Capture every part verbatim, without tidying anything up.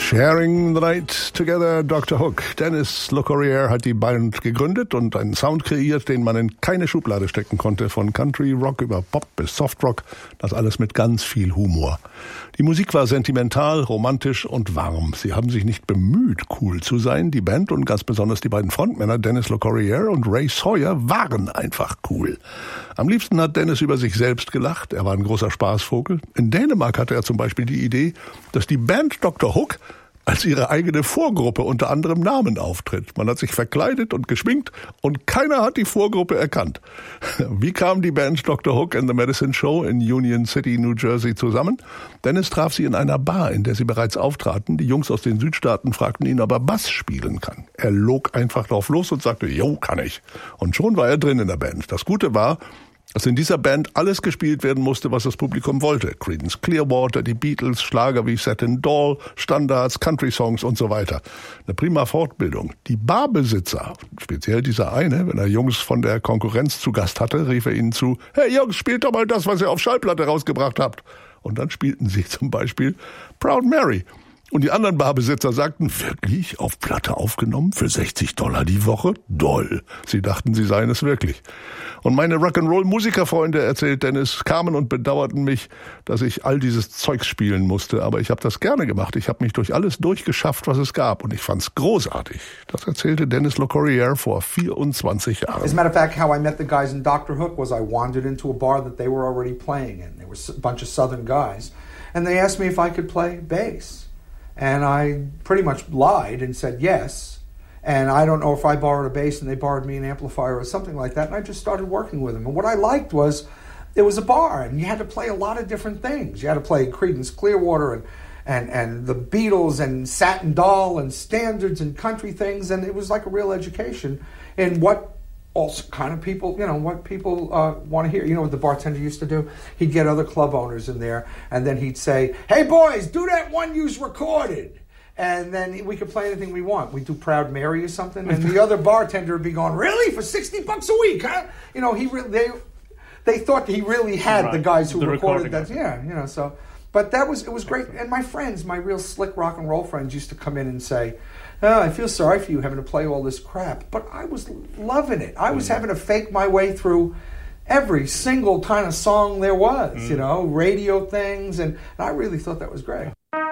Sharing the Night Together, Doktor Hook. Dennis LeCourrier hat die Band gegründet und einen Sound kreiert, den man in keine Schublade stecken konnte. Von Country Rock über Pop bis Soft Rock, das alles mit ganz viel Humor. Die Musik war sentimental, romantisch und warm. Sie haben sich nicht bemüht, cool zu sein. Die Band und ganz besonders die beiden Frontmänner Dennis LeCourrier und Ray Sawyer waren einfach cool. Am liebsten hat Dennis über sich selbst gelacht. Er war ein großer Spaßvogel. In Dänemark hatte er zum Beispiel die Idee, dass die Band Doktor Hook als ihre eigene Vorgruppe unter anderem Namen auftritt. Man hat sich verkleidet und geschminkt und keiner hat die Vorgruppe erkannt. Wie kam die Band Doktor Hook and the Medicine Show in Union City, New Jersey zusammen? Dennis traf sie in einer Bar, in der sie bereits auftraten. Die Jungs aus den Südstaaten fragten ihn, ob er Bass spielen kann. Er log einfach drauf los und sagte, jo, kann ich. Und schon war er drin in der Band. Das Gute war, dass in dieser Band alles gespielt werden musste, was das Publikum wollte. Creedence Clearwater, die Beatles, Schlager wie Set and Doll, Standards, Country-Songs und so weiter. Eine prima Fortbildung. Die Barbesitzer, speziell dieser eine, wenn er Jungs von der Konkurrenz zu Gast hatte, rief er ihnen zu, hey Jungs, spielt doch mal das, was ihr auf Schallplatte rausgebracht habt. Und dann spielten sie zum Beispiel Proud Mary. Und die anderen Barbesitzer sagten, wirklich, auf Platte aufgenommen, für sechzig Dollar die Woche? Doll. Sie dachten, sie seien es wirklich. Und meine Rock'n'Roll-Musikerfreunde, erzählt Dennis, kamen und bedauerten mich, dass ich all dieses Zeugs spielen musste. Aber ich habe das gerne gemacht. Ich habe mich durch alles durchgeschafft, was es gab. Und ich fand's großartig. Das erzählte Dennis LeCourrier vor vierundzwanzig Jahren. As a matter of fact, how I met the guys in Doktor Hook was I wandered into a bar that they were already playing in. There were a bunch of Southern guys. And they asked me if I could play bass. And I pretty much lied and said yes. And I don't know if I borrowed a bass and they borrowed me an amplifier or something like that. And I just started working with them. And what I liked was there was a bar and you had to play a lot of different things. You had to play Creedence Clearwater and, and, and the Beatles and Satin Doll and standards and country things. And it was like a real education in what also kind of people, you know, what people uh, want to hear. You know what the bartender used to do? He'd get other club owners in there, and then he'd say, hey, boys, do that one you's recorded. And then we could play anything we want. We'd do Proud Mary or something, and the other bartender would be going, really? For sixty bucks a week, huh? You know, he re- they they thought he really had right. the guys who the recorded that. Yeah, you know, so. But that was, it was great. And my friends, my real slick rock and roll friends used to come in and say, oh, I feel sorry for you having to play all this crap. But I was loving it. I was mm. having to fake my way through every single kind of song there was, mm. you know, radio things. And, and I really thought that was great.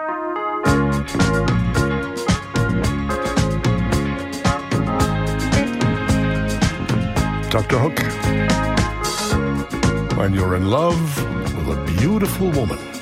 Doktor Hook. When you're in love with a beautiful woman.